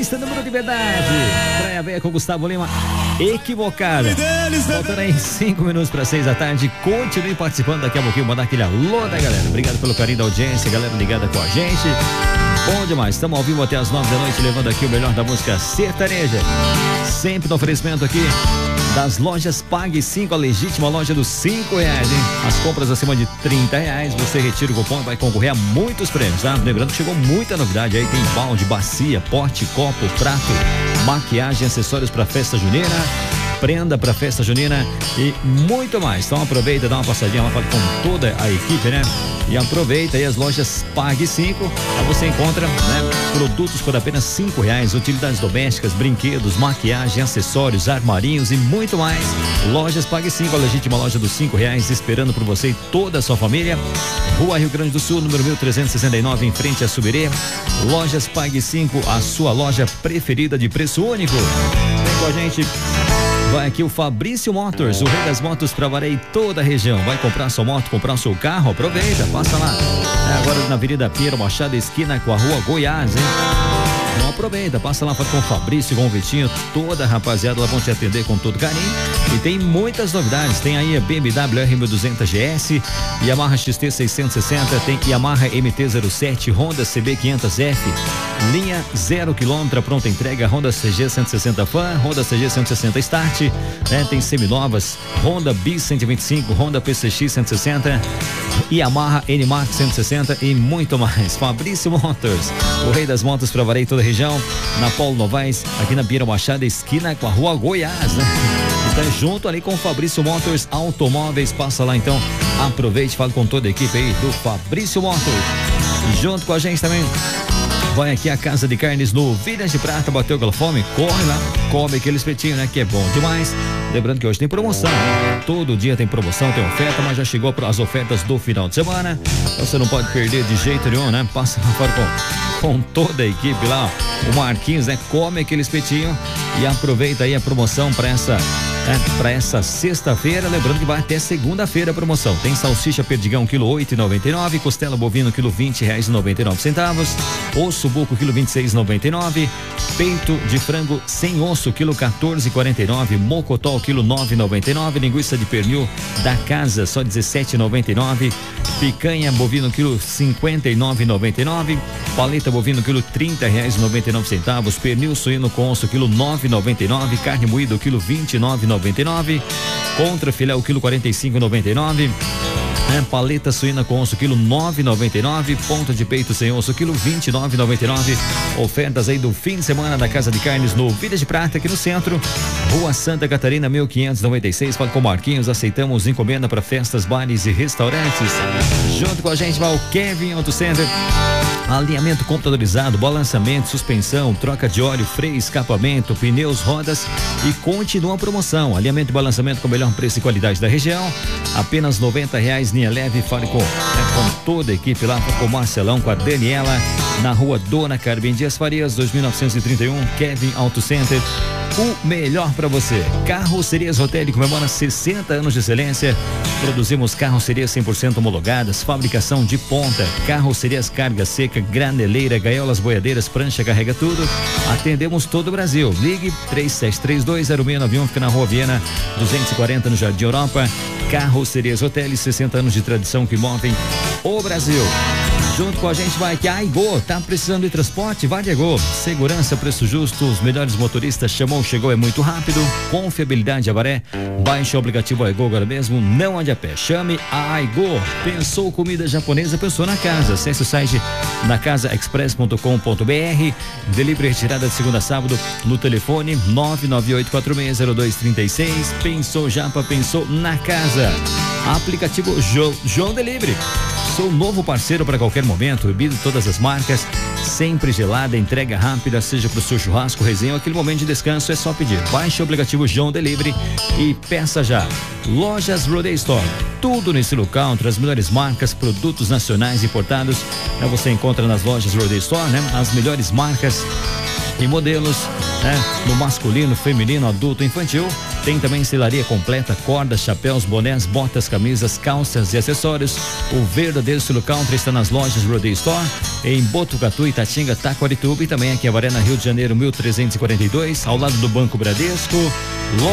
Pista número de verdade. Praia Velha com Gustavo Lima. Equivocada. Voltando aí em 5 minutos para 6 da tarde. Continue participando daqui a pouquinho. Mandar aquele alô da galera. Obrigado pelo carinho da audiência, galera ligada com a gente. Bom demais. Estamos ao vivo até as 9 da noite, levando aqui o melhor da música sertaneja. Sempre no oferecimento aqui das lojas Pague 5, a legítima loja dos R$5, hein? As compras acima de R$30, você retira o cupom e vai concorrer a muitos prêmios, tá? Lembrando que chegou muita novidade aí, tem balde, bacia, pote, copo, prato, maquiagem, acessórios para festa junina, prenda para festa junina e muito mais. Então aproveita, dá uma passadinha lá com toda a equipe, né? E aproveita aí as lojas Pague 5, aí você encontra, né, produtos por apenas R$5, utilidades domésticas, brinquedos, maquiagem, acessórios, armarinhos e muito mais. Lojas Pague 5, a legítima loja dos R$5, esperando por você e toda a sua família. Rua Rio Grande do Sul, número 1369, em frente a Subirê. Lojas Pague 5, a sua loja preferida de preço único. Vem com a gente. Vai aqui o Fabrício Motors, o rei das motos para Varei toda a região. Vai comprar sua moto, comprar o seu carro? Aproveita, passa lá. Agora na Avenida Pinheiro Machado, esquina com a Rua Goiás, hein? Não aproveita, passa lá com o Fabrício, com o Vitinho, toda a rapaziada lá vão te atender com todo carinho. E tem muitas novidades, tem aí a BMW R1200 GS, Yamaha XT 660, tem Yamaha MT-07, Honda CB500F, linha 0 km, pronta entrega, Honda CG 160 Fan, Honda CG 160 Start, né? Tem seminovas, Honda Bis 125, Honda PCX 160, Yamaha NMAX 160 e muito mais. Fabrício Motors, o rei das motos para Varei toda a região, na Paulo Novaes, aqui na Pinheiro Machado, esquina com a Rua Goiás, né? Está junto ali com o Fabrício Motors Automóveis, passa lá então, aproveite, fala com toda a equipe aí do Fabrício Motors. Junto com a gente também vai aqui a Casa de Carnes no Vidas de Prata, bateu aquela fome, corre lá, come aquele espetinho, né, que é bom demais. Lembrando que hoje tem promoção, né? Todo dia tem promoção, tem oferta, mas já chegou para as ofertas do final de semana, então você não pode perder de jeito nenhum, né? Passa lá fora com toda a equipe lá, ó. O Marquinhos, né, come aquele espetinho e aproveita aí a promoção para essa sexta-feira, lembrando que vai até segunda-feira a promoção. Tem salsicha perdigão quilo 8,99, costela bovino quilo R$20,99, osso buco quilo 26,99, peito de frango sem osso quilo 14,49, mocotó quilo 9,99, linguiça de pernil da casa só 17,99, picanha bovino quilo 59,99, paleta bovino quilo R$30,99, pernil suíno com osso quilo 9,99, carne moída quilo 29,99, contra filé o quilo 45,99, paleta suína com osso quilo 9,99, ponta de peito sem osso quilo 29,99. Ofertas aí do fim de semana da Casa de Carnes no Vidas de Prata, aqui no centro, Rua Santa Catarina 1596. Fala com Marquinhos, aceitamos encomenda para festas, bares e restaurantes. Junto com a gente vai o Kevin Auto Center, alinhamento computadorizado, balançamento, suspensão, troca de óleo, freio, escapamento, pneus, rodas e continua a promoção. Alinhamento e balançamento com o melhor preço e qualidade da região, apenas R$90, linha leve. Fale com toda a equipe lá, com o Marcelão, com a Daniela, na Rua Dona Carmen Dias Farias, 2931, Kevin Auto Center. O melhor para você. Carrocerias Rotelli comemora 60 anos de excelência. Produzimos carrocerias 100% homologadas, fabricação de ponta, carrocerias carga seca, graneleira, gaiolas, boiadeiras, prancha, carrega tudo. Atendemos todo o Brasil. Ligue 3732-0691, fica na Rua Viena 240, no Jardim Europa. Carrocerias Rotelli, 60 anos de tradição que movem o Brasil. Junto com a gente vai aqui a Aigo. Tá precisando de transporte? Vai de Aigo. Segurança, preço justo, os melhores motoristas. Chamou, chegou, é muito rápido. Confiabilidade Avaré. Baixe o aplicativo Aigo agora mesmo, não ande a pé. Chame a Aigo. Pensou comida japonesa, pensou na casa. Acesse o site nacasaexpress.com.br. Delivery retirada de segunda a sábado no telefone 998460236. Pensou japa, pensou na casa. Aplicativo João Delivery. Sou novo parceiro para qualquer momento, bebida de todas as marcas, sempre gelada, entrega rápida, seja para o seu churrasco, resenha ou aquele momento de descanso, é só pedir. Baixe o aplicativo João Delivery e peça já. Lojas Rodeio Store, tudo nesse local, entre as melhores marcas, produtos nacionais importados, você encontra nas lojas Rodeio Store, né? As melhores marcas e modelos, né? No masculino, feminino, adulto, infantil. Tem também selaria completa, cordas, chapéus, bonés, botas, camisas, calças e acessórios. O verdadeiro estilo country está nas lojas Rodeio Store, em Botucatu, Itatinga, Taquarituba e também aqui em Avaré, Rio de Janeiro, 1342, ao lado do Banco Bradesco.